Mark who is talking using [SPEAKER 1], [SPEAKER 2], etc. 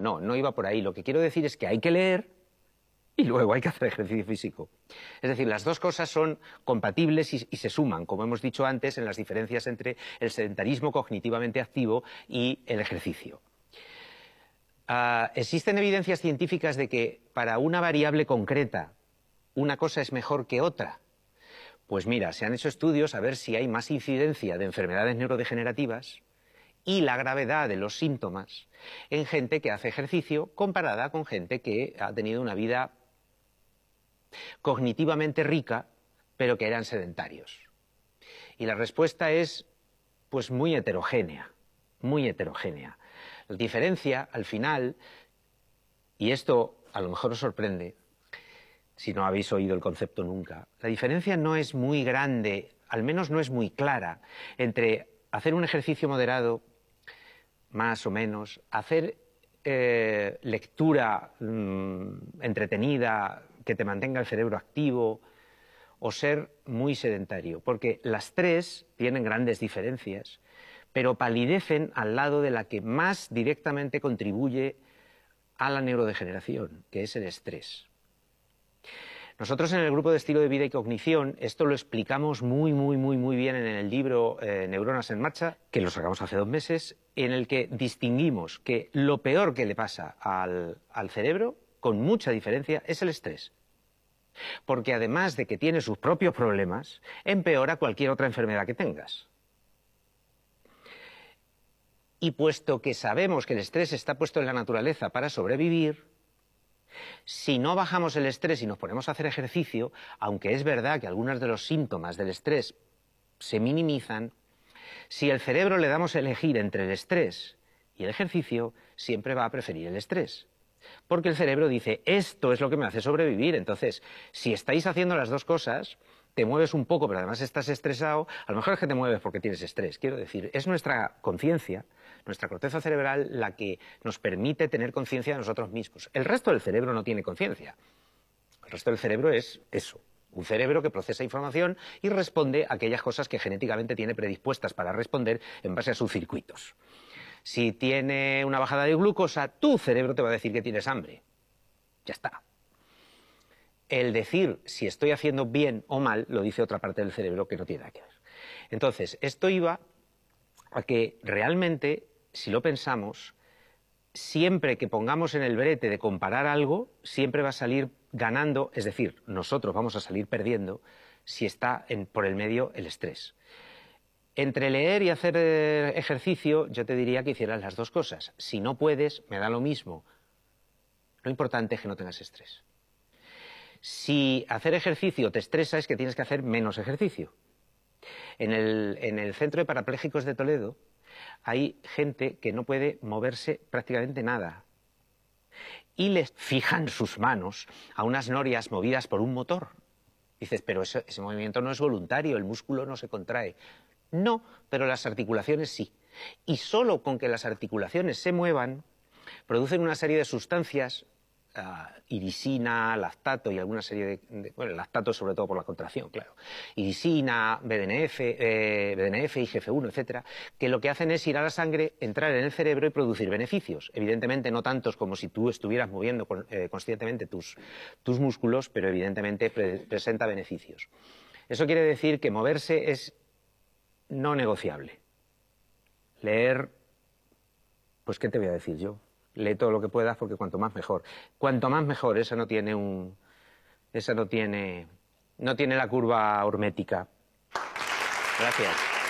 [SPEAKER 1] no iba por ahí. Lo que quiero decir es que hay que leer y luego hay que hacer ejercicio físico. Es decir, las dos cosas son compatibles y se suman, como hemos dicho antes, en las diferencias entre el sedentarismo cognitivamente activo y el ejercicio. Existen evidencias científicas de que para una variable concreta una cosa es mejor que otra. Pues mira, se han hecho estudios a ver si hay más incidencia de enfermedades neurodegenerativas y la gravedad de los síntomas en gente que hace ejercicio comparada con gente que ha tenido una vida cognitivamente rica, pero que eran sedentarios. Y la respuesta es, pues, muy heterogénea, muy heterogénea. La diferencia, al final, y esto a lo mejor os sorprende, si no habéis oído el concepto nunca, la diferencia no es muy grande, al menos no es muy clara, entre hacer un ejercicio moderado, más o menos, hacer lectura entretenida, que te mantenga el cerebro activo, o ser muy sedentario, porque las tres tienen grandes diferencias, pero palidecen al lado de la que más directamente contribuye a la neurodegeneración, que es el estrés. Nosotros en el grupo de estilo de vida y cognición esto lo explicamos muy bien en el libro Neuronas en Marcha, que lo sacamos hace 2 meses, en el que distinguimos que lo peor que le pasa al cerebro, con mucha diferencia, es el estrés. Porque además de que tiene sus propios problemas, empeora cualquier otra enfermedad que tengas. Y puesto que sabemos que el estrés está puesto en la naturaleza para sobrevivir, si no bajamos el estrés y nos ponemos a hacer ejercicio, aunque es verdad que algunos de los síntomas del estrés se minimizan, si al cerebro le damos a elegir entre el estrés y el ejercicio, siempre va a preferir el estrés. Porque el cerebro dice, esto es lo que me hace sobrevivir. Entonces, si estáis haciendo las dos cosas, te mueves un poco, pero además estás estresado, a lo mejor es que te mueves porque tienes estrés. Quiero decir, es nuestra conciencia, nuestra corteza cerebral, la que nos permite tener conciencia de nosotros mismos. El resto del cerebro no tiene conciencia. El resto del cerebro es eso, un cerebro que procesa información y responde a aquellas cosas que genéticamente tiene predispuestas para responder en base a sus circuitos. Si tiene una bajada de glucosa, tu cerebro te va a decir que tienes hambre. Ya está. El decir si estoy haciendo bien o mal lo dice otra parte del cerebro que no tiene nada que ver. Entonces, esto iba a que realmente, si lo pensamos, siempre que pongamos en el brete de comparar algo, siempre va a salir ganando, es decir, nosotros vamos a salir perdiendo si está por el medio el estrés. Entre leer y hacer ejercicio, yo te diría que hicieras las dos cosas. Si no puedes, me da lo mismo. Lo importante es que no tengas estrés. Si hacer ejercicio te estresa, es que tienes que hacer menos ejercicio. En el Centro de Parapléjicos de Toledo hay gente que no puede moverse prácticamente nada. Y les fijan sus manos a unas norias movidas por un motor. Dices, pero ese movimiento no es voluntario, el músculo no se contrae. No, pero las articulaciones sí. Y solo con que las articulaciones se muevan, producen una serie de sustancias, irisina, lactato y alguna serie bueno, el lactato sobre todo por la contracción, claro. Irisina, BDNF, IGF-1, etcétera, que lo que hacen es ir a la sangre, entrar en el cerebro y producir beneficios. Evidentemente no tantos como si tú estuvieras moviendo conscientemente tus músculos, pero evidentemente presenta beneficios. Eso quiere decir que moverse es no negociable. Leer, pues ¿qué te voy a decir yo? Lee todo lo que puedas porque cuanto más mejor. Cuanto más mejor, esa no tiene la curva hormética. Gracias.